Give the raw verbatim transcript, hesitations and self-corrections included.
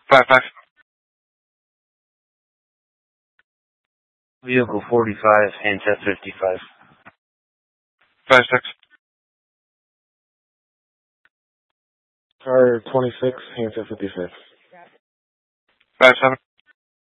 Five five. Vehicle forty-five, handset fifty-five. Five six. Car twenty-six, handset fifty-six. Five seven.